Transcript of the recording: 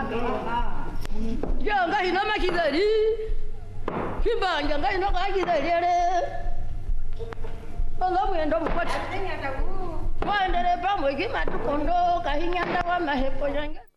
Janga ino makidari. Kibanja ngai no kakidari re. Bonga mwendo mkwata. Mwendele pamwe kimatukondo kahinyanda wa mahepo janga.